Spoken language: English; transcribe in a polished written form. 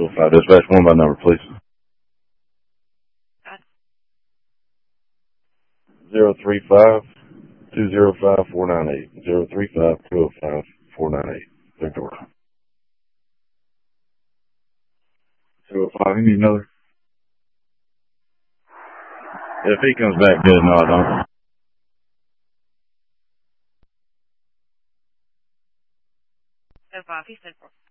205. Dispatch, one by number, please. 035 205 498. 035 205 498. Victor. 205. You need another? If he comes back good, no, I don't. So, Bob, he said